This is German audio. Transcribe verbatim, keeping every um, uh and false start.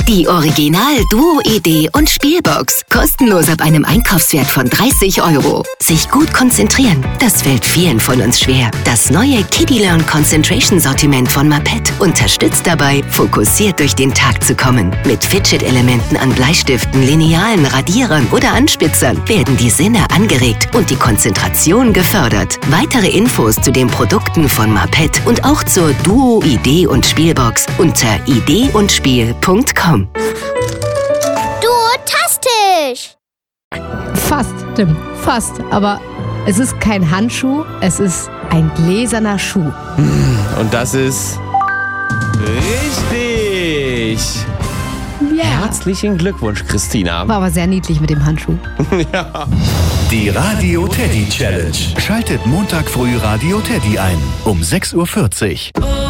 Die Original Duo Idee und Spielbox. Kostenlos ab einem Einkaufswert von dreißig Euro. Sich gut konzentrieren, das fällt vielen von uns schwer. Das neue Kiddie Learn Concentration Sortiment von Mapet unterstützt dabei, fokussiert durch den Tag zu kommen. Mit Fidget-Elementen an Bleistiften, Linealen, Radierern oder Anspitzern werden die Sinne angeregt und die Konzentration gefördert. Weitere Infos zu den Produkten von Mapet und auch zur Duo Idee und Spielbox unter idee und spiel punkt com. Duotastisch! Fast, Tim, fast. Aber es ist kein Handschuh, es ist ein gläserner Schuh. Und das ist richtig. Ja. Herzlichen Glückwunsch, Christina. War aber sehr niedlich mit dem Handschuh. Ja. Die Radio Teddy Challenge. Schaltet Montag früh Radio Teddy ein um sechs Uhr vierzig.